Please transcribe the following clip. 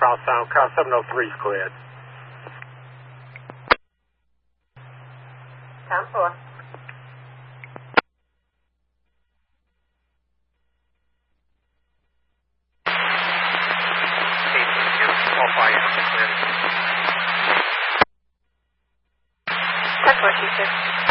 Cross 703 is cleared. Tom 4. Ten 4, 2-6.